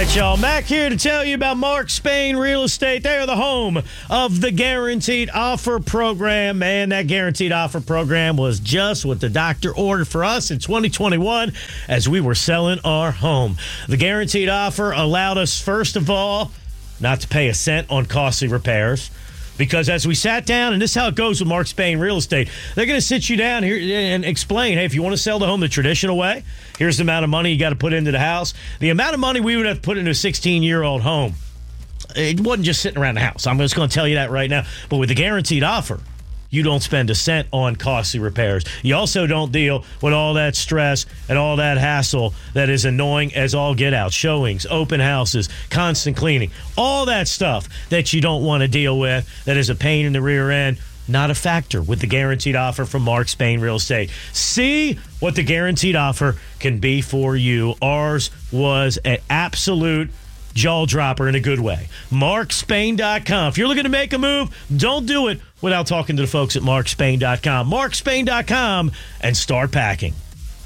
right, y'all. Mac here to tell you about Mark Spain Real Estate. They are the home of the Guaranteed Offer Program. Man, that Guaranteed Offer Program was just what the doctor ordered for us in 2021 as we were selling our home. The Guaranteed Offer allowed us, first of all, not to pay a cent on costly repairs. Because as we sat down, and this is how it goes with Mark Spain Real Estate, they're going to sit you down here and explain, hey, if you want to sell the home the traditional way, here's the amount of money you got to put into the house. The amount of money we would have put into a 16-year-old home, it wasn't just sitting around the house. I'm just going to tell you that right now. But with the Guaranteed Offer, you don't spend a cent on costly repairs. You also don't deal with all that stress and all that hassle that is annoying as all get out. Showings, open houses, constant cleaning, all that stuff that you don't want to deal with that is a pain in the rear end. Not a factor with the Guaranteed Offer from Mark Spain Real Estate. See what the Guaranteed Offer can be for you. Ours was an absolute jaw dropper in a good way. MarkSpain.com. If you're looking to make a move, don't do it without talking to the folks at MarkSpain.com. MarkSpain.com and start packing.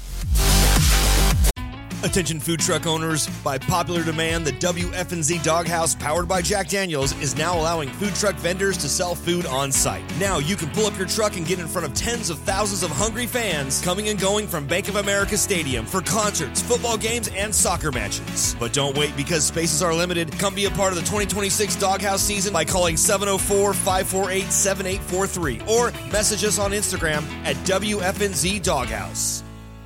Attention food truck owners, by popular demand, the WFNZ Doghouse powered by Jack Daniels is now allowing food truck vendors to sell food on site. Now you can pull up your truck and get in front of tens of thousands of hungry fans coming and going from Bank of America Stadium for concerts, football games, and soccer matches. But don't wait because spaces are limited. Come be a part of the 2026 Doghouse season by calling 704-548-7843 or message us on Instagram at WFNZ Doghouse.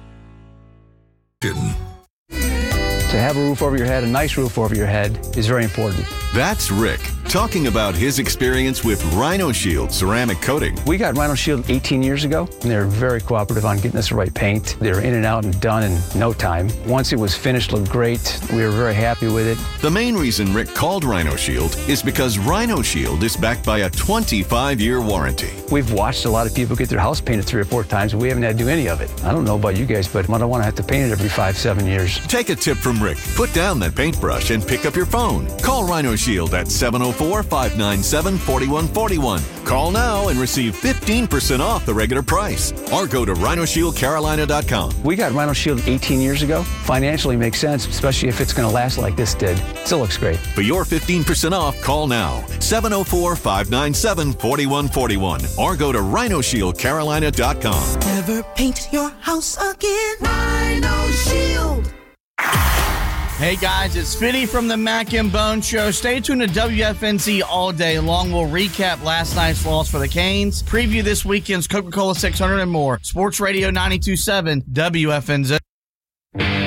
To have a roof over your head, a nice roof over your head, is very important. That's Rick talking about his experience with Rhino Shield ceramic coating. We got Rhino Shield 18 years ago, and they were very cooperative on getting us the right paint. They were in and out and done in no time. Once it was finished, it looked great. We were very happy with it. The main reason Rick called Rhino Shield is because Rhino Shield is backed by a 25-year warranty. We've watched a lot of people get their house painted 3 or 4 times, and we haven't had to do any of it. I don't know about you guys, but I don't want to have to paint it every 5-7 years. Take a tip from Rick. Put down that paintbrush and pick up your phone. Call Rhino Shield at 704-597-4141. Call now and receive 15% off the regular price. Or go to RhinoShieldCarolina.com. We got Rhino Shield 18 years ago. Financially makes sense, especially if it's going to last like this did. Still looks great. For your 15% off, call now. 704-597-4141. Or go to RhinoShieldCarolina.com. Never paint your house again. Rhino Shield. Hey guys, it's Fitty from the Mac and Bone Show. Stay tuned to WFNZ all day long. We'll recap last night's loss for the Canes, preview this weekend's Coca-Cola 600 and more. Sports Radio 92.7 WFNZ.